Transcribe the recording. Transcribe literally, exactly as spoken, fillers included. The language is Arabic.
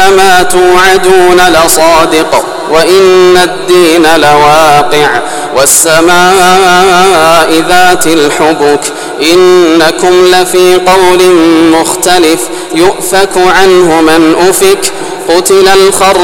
ما توعدون لصادق وإن الدين لواقع والسماء ذات الحبك إنكم لفي قول مختلف يؤفك عنه من أفك قتل الخر